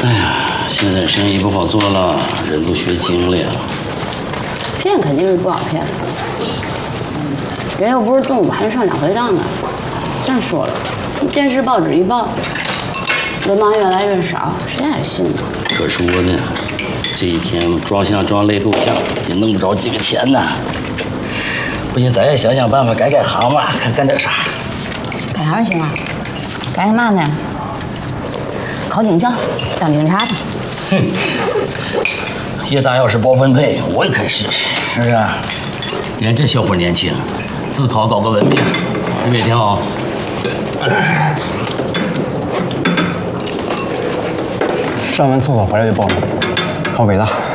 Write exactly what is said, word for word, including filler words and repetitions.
哎呀，现在生意不好做了，人都学精了呀。 骗肯定是不好骗，人又不是动物，还上两回当呢。再说了，电视报纸一报，文盲越来越少，谁还信呢？ 可说呢，这一天装相装累够呛，也弄不着几个钱呢。不行，咱也想想办法改改行吧，看干点啥。 改行行啊，改嘛呢？考警校，当警察去。 哼，叶大要是包分配，我也可以试试，是不是？连这小伙年轻，自考搞个文凭，不也挺好？ 上完厕所回来就报名，考北大。